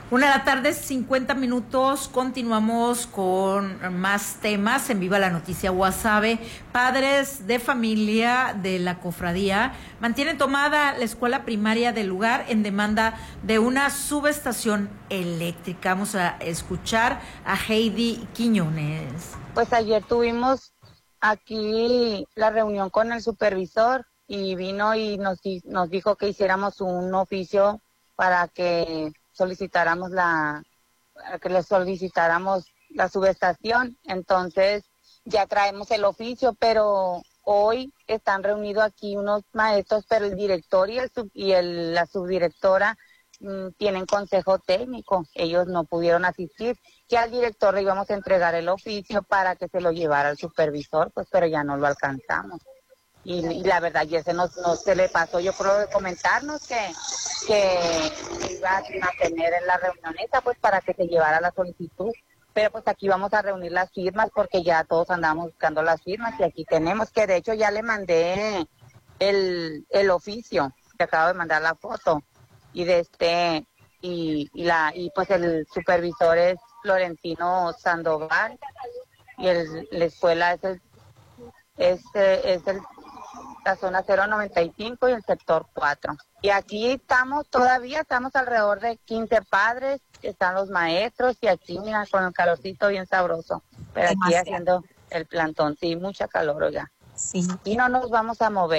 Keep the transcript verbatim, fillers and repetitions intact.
Una de la tarde, cincuenta minutos, continuamos con más temas en Viva la Noticia Guasave. Padres de familia de la cofradía mantienen tomada la escuela primaria del lugar en demanda de una subestación eléctrica. Vamos a escuchar a Heidi Quiñones. Pues ayer tuvimos aquí la reunión con el supervisor y vino y nos, nos dijo que hiciéramos un oficio para que solicitáramos la que le solicitáramos la subestación. Entonces ya traemos el oficio, pero hoy están reunidos aquí unos maestros, pero el director y el sub, y el, la subdirectora mmm, tienen consejo técnico, ellos no pudieron asistir. Que al director le íbamos a entregar el oficio para que se lo llevara al supervisor, pues pero ya no lo alcanzamos. Y, y la verdad, ya se nos, nos se le pasó, yo creo, de comentarnos que, que iba a tener en la reunión esa, pues para que se llevara la solicitud. Pero pues aquí vamos a reunir las firmas porque ya todos andamos buscando las firmas y aquí tenemos, que de hecho ya le mandé el, el oficio, te acabo de mandar la foto. Y de este, y, y la, y pues el supervisor es Florentino Sandoval y el, la escuela es el, es, es el la zona cero noventa y cinco y el sector cuatro. Y aquí estamos, todavía estamos alrededor de quince padres, están los maestros y aquí, mira, con el calorcito bien sabroso. Pero aquí haciendo el plantón, sí, mucha calor, oiga. Sí. Y no nos vamos a mover.